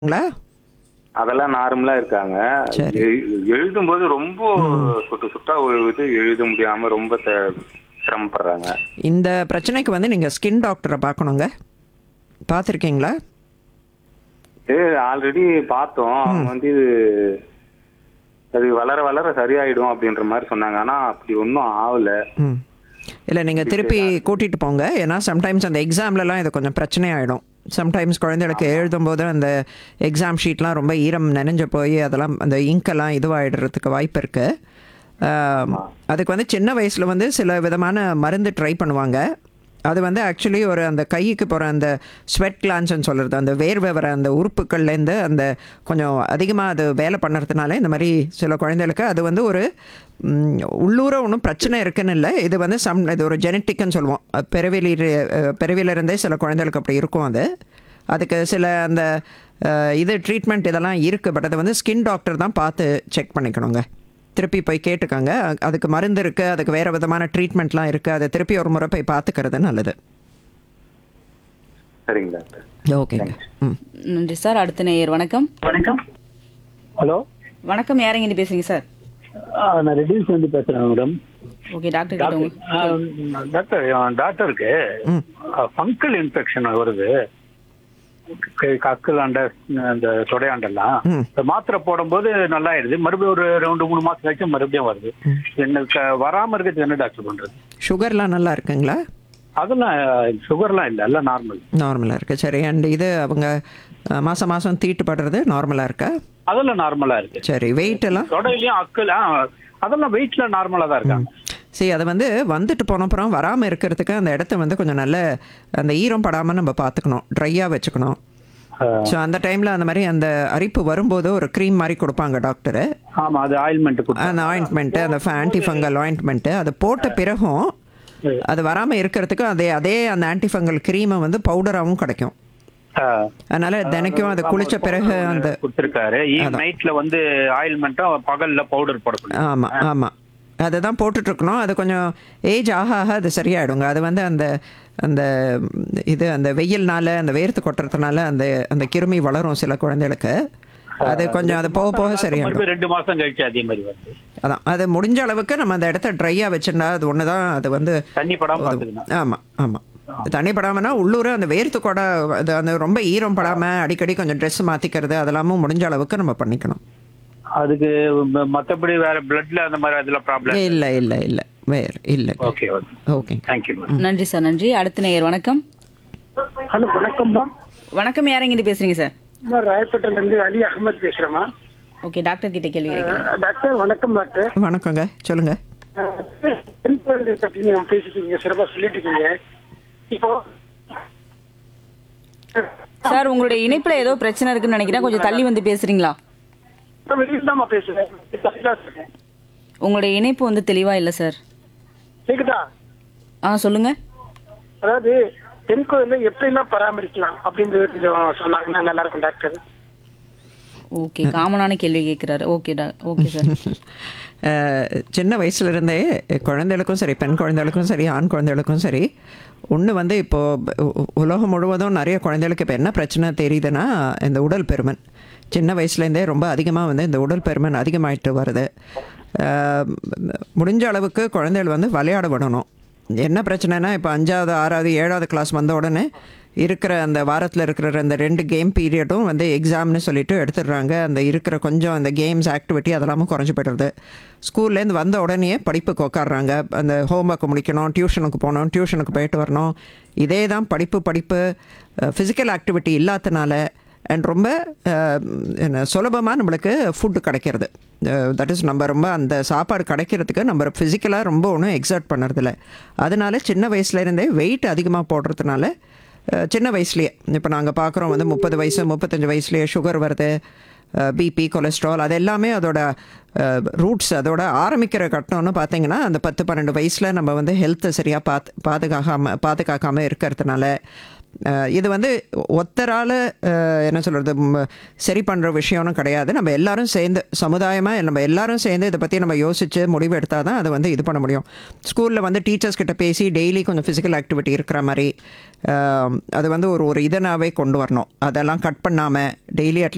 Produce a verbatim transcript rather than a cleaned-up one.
ங்களா? அதெல்லாம் நார்மலா இருக்காங்க. சரி. எழு எழுதும்போது ரொம்ப சுட்டு சுட்டா இது எழுத முடியாம ரொம்ப த சிரமப்படுறாங்க. இந்த பிரச்சனைக்கு வந்து நீங்க ஸ்கின் டாக்டர பார்க்கணுங்க. பார்த்துருக்கீங்களா? இது ஆல்ரெடி பார்த்தோம். அவங்க வந்து இது அது வளர வளர சரியாயிடும் அப்படின்ற மாதிரி சொன்னாங்க. ஆனா அப்படி ஒன்றும் ஆகல. ம். இல்லை நீங்கள் திருப்பி கூட்டிகிட்டு போங்க. ஏன்னா சம்டைம்ஸ் அந்த எக்ஸாம்லலாம் இது கொஞ்சம் பிரச்சனை ஆகிடும். சம்டைம்ஸ் குழந்தைகளுக்கு எழுதும்போது அந்த எக்ஸாம் ஷீட்லாம் ரொம்ப ஈரம் நனைஞ்சு போய் அதெல்லாம் அந்த இங்கெல்லாம் இதுவாகிடுறதுக்கு வாய்ப்பு இருக்குது. அதுக்கு வந்து சின்ன வயசில் வந்து சில விதமான மருந்து ட்ரை பண்ணுவாங்க. அது வந்து ஆக்சுவலி ஒரு அந்த கைக்கு போகிற அந்த ஸ்வெட் கிளான்ஸ்ன்னு சொல்கிறது, அந்த வேர்வை வர அந்த உறுப்புகள்லேருந்து அந்த கொஞ்சம் அதிகமாக அது வேலை பண்ணுறதுனால இந்த மாதிரி சில குழந்தைகளுக்கு அது வந்து ஒரு உள்ளூர ஒன்றும் பிரச்சனை இருக்குன்னு இல்லை. இது வந்து சம் இது ஒரு ஜெனட்டிக்னு சொல்லுவோம். பிறவிலி பிறவிலிருந்தே சில குழந்தைகளுக்கு அப்படி இருக்கும். அது அதுக்கு சில அந்த இது ட்ரீட்மெண்ட் இதெல்லாம் இருக்குது. பட் அதை வந்து ஸ்கின் டாக்டர் தான் பார்த்து செக் பண்ணிக்கணுங்க. திருப்பி போய் கேட்டுக்கோங்க. அதுக்கு மருந்து இருக்குது, அதுக்கு வேறு விதமான ட்ரீட்மெண்ட்லாம் இருக்குது. அதை திருப்பி ஒரு முறை போய் பார்த்துக்கிறது நல்லது. சரிங்க டாக்டர். ஓகேங்க. ம். நன்றி சார். அடுத்த நேயர் வணக்கம். வணக்கம். ஹலோ, வணக்கம். யாருங்க இருந்து பேசுறீங்க சார்? ஆ, நான் ரெடியூஸ் வந்து பேசுறேன் மேடம். ஓகே டாக்டர் கிட்ட உங்க ஆ, டாக்டர் என் டாக்டருக்கு ஃபங்கல் இன்ஃபெக்ஷன் வருது. கை- கக்கல் ஆண்ட அந்த தொடையாண்டெல்லாம் இந்த மாத்திரை போடும்போது நல்லா ஆயிடுது. மறுபடியும் ஒரு ரெண்டு மூணு மாசம் கழிச்சு மறுபடியும் வருது. எனக்கு வராம இருக்கிறது என்ன டாக்டர் பண்றது? சுகர்லாம் நல்லா இருக்குங்களா? அதெல்லாம் சுகர்லாம் இல்லை, எல்லாம் நார்மல். நார்மலாக இருக்குது. சரி. அண்ட் இது அவங்க அஹ், மாசம் மாதம் தீட்டுப்படுறது நார்மலாக இருக்கா? அதெல்லாம் நார்மலா இருக்கு. சரி. வெயிட் எல்லாம்? தொடையிலயும் அக்கல் ஆ, அதெல்லாம் வெயிட்ல நார்மலா தான் இருக்காங்க. சரி. அதை வந்து வந்துட்டு போன அப்புறம் வராமல் இருக்கிறதுக்கு அந்த இடத்த வந்து கொஞ்சம் நல்ல அந்த ஈரம் படாமல் நம்ம பார்த்துக்கணும், ட்ரையாக வச்சுக்கணும். ஸோ அந்த டைமில் அந்த மாதிரி அந்த அரிப்பு வரும்போது ஒரு க்ரீம் மாதிரி கொடுப்பாங்க டாக்டரு. ஆமா, அது ஆயில்மெண்ட் அந்த ஆயின்ட்மெண்ட்டு, அந்த ஆன்டி ஃபங்கல் ஆயின்ட்மெண்ட்டு, அது போட்ட பிறகும் அது வராமல் இருக்கிறதுக்கு அதே அதே அந்த ஆன்டி ஃபங்கல் க்ரீமை வந்து பவுடராகவும் கிடைக்கும். அதனால தினைக்கும் அது குளிச்ச பிறகு அந்த கொடுத்துருக்காரு. நைட்ல வந்து ஆயில்மெண்ட்டும் பகல்ல பவுடர் போடணும். ஆமாம் ஆமாம் அதை தான் போட்டுட்ருக்கணும். அது கொஞ்சம் ஏஜ் ஆக ஆக அது சரியாயிடுங்க. அது வந்து அந்த அந்த இது அந்த வெயில்னால அந்த வேர்த்து கொட்டுறதுனால அந்த அந்த கிருமி வளரும் சில குழந்தைகளுக்கு. அது கொஞ்சம் அது போக போக சரியாயிடும். மறுபடியும் ரெண்டு மாசம் கழிச்சு அதே மாதிரி வருது. அதான் அது முடிஞ்ச அளவுக்கு நம்ம அந்த இடத்த ட்ரையாக வச்சுருந்தா அது ஒன்று தான். அது வந்து தண்ணி படாம பாத்துக்கணும். ஆமாம் ஆமாம் தண்ணி படாமன்னா உள்ளூர அந்த வேர்த்து கூட அது அந்த ரொம்ப ஈரம் படாமல் அடிக்கடி கொஞ்சம் ட்ரெஸ் மாற்றிக்கிறது அதெல்லாமும் முடிஞ்ச அளவுக்கு நம்ம பண்ணிக்கணும். அதுக்கு ம- மத்தபடி வேற பிளட்ல அந்த மாதிரி அதுல ப்ராப்ளம் இல்லை இல்லை இல்லை வேறு இல்லை. Okay okay okay. தேங்க்யூ. நன்றி சார். நன்றி. அடுத்த நேயர் வணக்கம். ஹலோ, வணக்கம்மா. வணக்கம். யாருங்க இருந்து பேசுறீங்க சார்? நான் ராயப்பேட்டையில இருந்து அலி அகமது பேசுறேம்மா. ஓகே டாக்டர் கிட்ட கேள்வி கேட்கலாம். அஹ், டாக்டர் வணக்கம் டாக்டர். வணக்கங்க. சொல்லுங்கள். அஹ், பெண் குழந்தை பத்தி நீங்க பேசிட்டு இருக்கீங்க, சிறப்பா சொல்லிட்டு இருக்கீங்க. இப்போ சார் உங்களுடைய இணைப்புல ஏதோ பிரச்சனை இருக்குன்னு நினைக்கிறேன். கொஞ்சம் தள்ளி வந்து பேசுறீங்களா? நான் வெளியில தான்மா பேசுறேன். சரியா இருக்கேன். உங்களுடைய இணைப்பு வந்து தெளிவா இல்லை சார். கேக்குதா? ஆ சொல்லுங்க. அதாவது பெண் குழந்தை எப்படிலாம் பராமரிக்கலாம் அப்படின்றது கொஞ்சம் சொன்னாங்கன்னா நல்லா இருக்கும் டாக்டர். ஓகே, காமனான கேள்வி கேட்குறாரு. ஓகே டா ஓகே சார். அஹ், சின்ன வயசுலேருந்தே குழந்தைகளுக்கும் சரி, பெண் குழந்தைகளுக்கும் சரி, ஆண் குழந்தைகளுக்கும் சரி, ஒன்று வந்து இப்போது உலகம் முழுவதும் நிறைய குழந்தைகளுக்கு இப்போ என்ன பிரச்சனை தெரியுதுன்னா இந்த உடல் பருமன். சின்ன வயசுலேருந்தே ரொம்ப அதிகமாக வந்து இந்த உடல் பருமன் அதிகமாகிட்டு வருது. அஹ், முடிஞ்ச அளவுக்கு குழந்தைகள் வந்து விளையாட விடணும். என்ன பிரச்சனைனா இப்போ அஞ்சாவது ஆறாவது ஏழாவது கிளாஸ் வந்த உடனே இருக்கிற அந்த வாரத்தில் இருக்கிற அந்த ரெண்டு கேம் பீரியடும் வந்து எக்ஸாம்னு சொல்லிட்டு எடுத்துடுறாங்க. அந்த இருக்கிற கொஞ்சம் அந்த கேம்ஸ் ஆக்டிவிட்டி அதெல்லாமும் குறைஞ்சி போய்டுறது. ஸ்கூல்லேருந்து வந்த உடனே படிப்புக்கு உட்காடுறாங்க. அந்த ஹோம்ஒர்க் முடிக்கணும், டியூஷனுக்கு போகணும், டியூஷனுக்கு போயிட்டு வரணும். இதே தான் படிப்பு படிப்பு ஃபிசிக்கல் ஆக்டிவிட்டி இல்லாதனால அண்ட் ரொம்ப என்ன சுலபமாக நம்மளுக்கு ஃபுட்டு கிடைக்கிறது. தட் இஸ் நம்ம ரொம்ப அந்த சாப்பாடு கிடைக்கிறதுக்கு நம்ம ஃபிசிக்கலாக ரொம்ப ஒன்றும் எக்ஸர்ட் பண்ணுறதில்ல. அதனால சின்ன வயசுலேருந்தே வெயிட் அதிகமாக போடுறதுனால சின்ன வயசுலேயே இப்போ நாங்கள் பார்க்குறோம் வந்து முப்பது வயசு முப்பத்தஞ்சு வயசுலேயே சுகர் வருது, பிபி, கொலஸ்ட்ரால், அது எல்லாமே அதோட ரூட்ஸ் அதோட ஆரம்பிக்கிற கட்டணம்னு பார்த்தீங்கன்னா அந்த பத்து பன்னெண்டு வயசில் நம்ம வந்து ஹெல்த்தை சரியாக பார்த்து பாதுகாக்காமல் பாதுகாக்காமல் இருக்கிறதுனால இது வந்து ஒத்தரால் என்ன சொல்கிறது சரி பண்ணுற விஷயம்னு கிடையாது. நம்ம எல்லாரும் சேர்ந்து சமுதாயமாக நம்ம எல்லாரும் சேர்ந்து இதை பற்றி நம்ம யோசித்து முடிவு எடுத்தால் தான் அதை வந்து இது பண்ண முடியும். ஸ்கூலில் வந்து டீச்சர்ஸ் கிட்ட பேசி டெய்லி கொஞ்சம் ஃபிசிக்கல் ஆக்டிவிட்டி இருக்கிற மாதிரி அது வந்து ஒரு ஒரு இதனாகவே கொண்டு வரணும். அதெல்லாம் கட் பண்ணாமல் டெய்லி அட்லீஸ்ட்